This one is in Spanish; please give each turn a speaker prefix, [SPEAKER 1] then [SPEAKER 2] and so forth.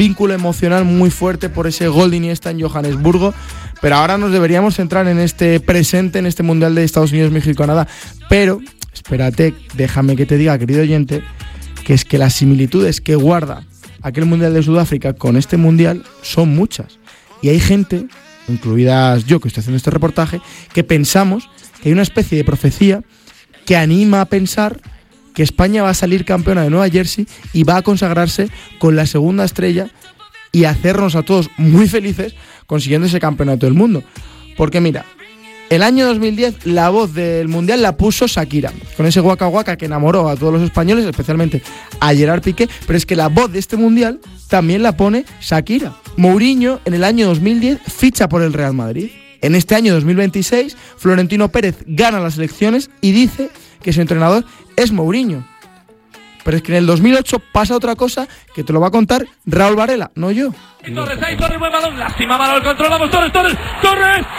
[SPEAKER 1] vínculo emocional muy fuerte por ese gol de Iniesta en Johannesburgo, pero ahora nos deberíamos centrar en este presente, en este Mundial de Estados Unidos, México y Canadá. Pero, espérate, déjame que te diga, querido oyente, que es que las similitudes que guarda aquel Mundial de Sudáfrica con este Mundial son muchas. Y hay gente, incluidas yo que estoy haciendo este reportaje, que pensamos que hay una especie de profecía que anima a pensar que España va a salir campeona de Nueva Jersey y va a consagrarse con la segunda estrella y hacernos a todos muy felices consiguiendo ese campeonato del mundo. Porque mira, el año 2010 la voz del Mundial la puso Shakira, con ese Waka Waka que enamoró a todos los españoles, especialmente a Gerard Piqué, pero es que la voz de este Mundial también la pone Shakira. Mourinho en el año 2010 ficha por el Real Madrid. En este año 2026, Florentino Pérez gana las elecciones y dice que su entrenador es Mourinho. Pero es que en el 2008 pasa otra cosa que te lo va a contar Raúl Varela, no yo.
[SPEAKER 2] Torres, ahí Torres, buen balón, lástima balón, controlamos, Torres,